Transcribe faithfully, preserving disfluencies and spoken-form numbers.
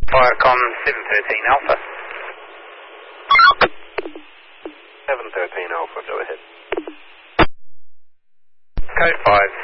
Viacom seven thirteen Alpha. seven thirteen Alpha, go ahead. Code five